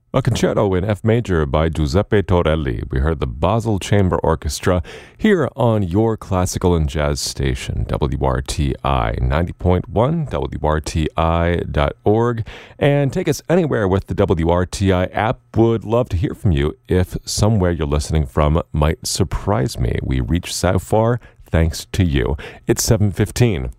A concerto in F major by Giuseppe Torelli. We heard the Basel Chamber Orchestra here on your classical and jazz station, WRTI 90.1, WRTI.org. And take us anywhere with the WRTI app. Would love to hear from you if somewhere you're listening from might surprise me. We reach so far thanks to you. It's 7:15.